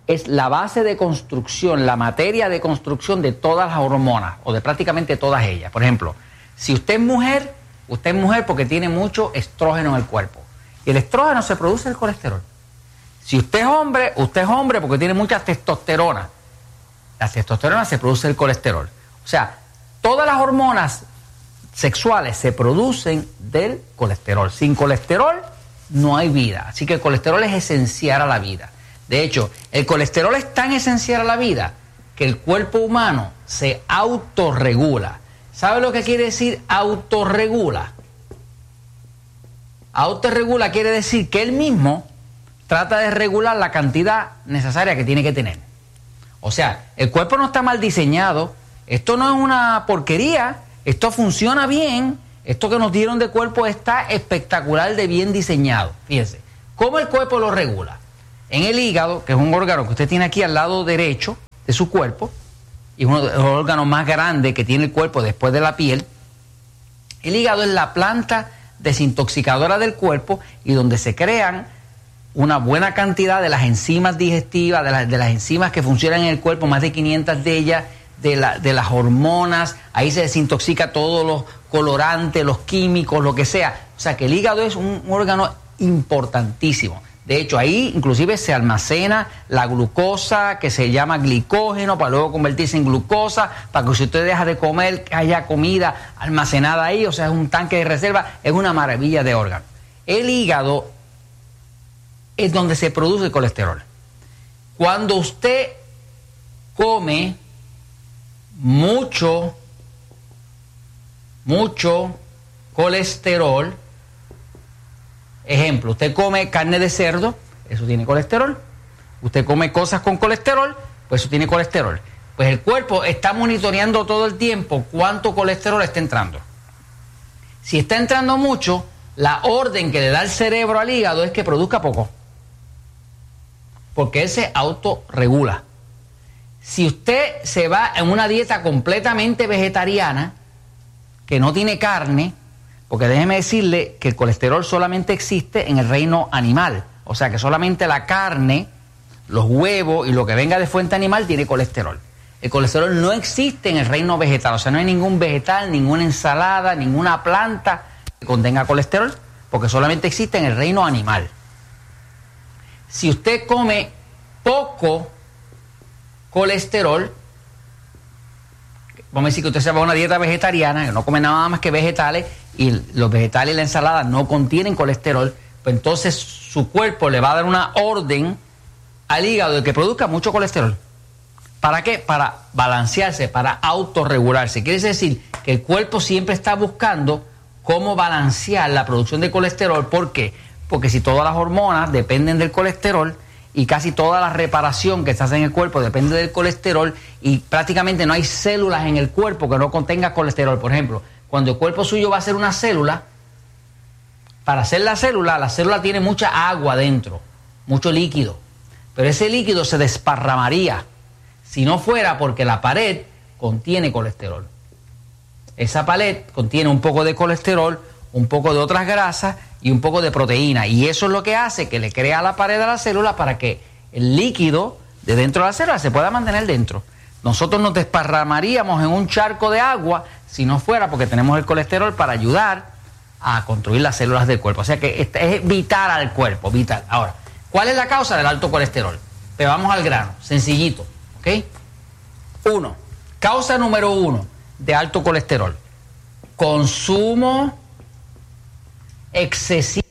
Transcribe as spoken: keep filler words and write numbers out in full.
es la base de construcción, la materia de construcción de todas las hormonas, o de prácticamente todas ellas. Por ejemplo, si usted es mujer, usted es mujer porque tiene mucho estrógeno en el cuerpo. Y el estrógeno se produce el colesterol. Si usted es hombre, usted es hombre porque tiene mucha testosterona. La testosterona se produce el colesterol. O sea, todas las hormonas sexuales se producen del colesterol. Sin colesterol no hay vida. Así que el colesterol es esencial a la vida. De hecho, el colesterol es tan esencial a la vida que el cuerpo humano se autorregula. ¿Sabe lo que quiere decir autorregula? Autorregula quiere decir que él mismo trata de regular la cantidad necesaria que tiene que tener. O sea, el cuerpo no está mal diseñado. Esto no es una porquería. Esto funciona bien. Esto que nos dieron de cuerpo está espectacular de bien diseñado. Fíjense, ¿cómo el cuerpo lo regula? En el hígado, que es un órgano que usted tiene aquí al lado derecho de su cuerpo, y uno de los órganos más grandes que tiene el cuerpo después de la piel, el hígado es la planta desintoxicadora del cuerpo y donde se crean una buena cantidad de las enzimas digestivas, de, la, de las enzimas que funcionan en el cuerpo, más de quinientas de ellas, de, la, de las hormonas. Ahí se desintoxica todos los colorantes, los químicos, lo que sea. O sea que el hígado es un, un órgano importantísimo. De hecho, ahí inclusive se almacena la glucosa, que se llama glicógeno, para luego convertirse en glucosa, para que si usted deja de comer, haya comida almacenada ahí. O sea, es un tanque de reserva, es una maravilla de órgano. El hígado es donde se produce el colesterol. Cuando usted come mucho, mucho colesterol, ejemplo, usted come carne de cerdo, eso tiene colesterol. Usted come cosas con colesterol, pues eso tiene colesterol. Pues el cuerpo está monitoreando todo el tiempo cuánto colesterol está entrando. Si está entrando mucho, la orden que le da el cerebro al hígado es que produzca poco, porque él se autorregula. Si usted se va en una dieta completamente vegetariana, que no tiene carne, porque déjeme decirle que el colesterol solamente existe en el reino animal. O sea que solamente la carne, los huevos y lo que venga de fuente animal tiene colesterol. El colesterol no existe en el reino vegetal. O sea, no hay ningún vegetal, ninguna ensalada, ninguna planta que contenga colesterol, porque solamente existe en el reino animal. Si usted come poco colesterol, vamos a decir que usted se va a una dieta vegetariana, que no come nada más que vegetales, y los vegetales y la ensalada no contienen colesterol, pues entonces su cuerpo le va a dar una orden al hígado de que produzca mucho colesterol. ¿Para qué? Para balancearse, para autorregularse. Quiere decir que el cuerpo siempre está buscando cómo balancear la producción de colesterol. ¿Por qué? Porque si todas las hormonas dependen del colesterol y casi toda la reparación que se hace en el cuerpo depende del colesterol, y prácticamente no hay células en el cuerpo que no contengan colesterol. Por ejemplo, cuando el cuerpo suyo va a hacer una célula, para hacer la célula, la célula tiene mucha agua dentro, mucho líquido, pero ese líquido se desparramaría si no fuera porque la pared contiene colesterol. Esa pared contiene un poco de colesterol, un poco de otras grasas y un poco de proteína, y eso es lo que hace que le crea la pared a la célula para que el líquido de dentro de la célula se pueda mantener dentro. Nosotros nos desparramaríamos en un charco de agua si no fuera porque tenemos el colesterol para ayudar a construir las células del cuerpo. O sea que es vital al cuerpo, vital. Ahora, ¿cuál es la causa del alto colesterol? Pero vamos al grano, sencillito, ¿ok? Uno, causa número uno de alto colesterol: consumo excesivo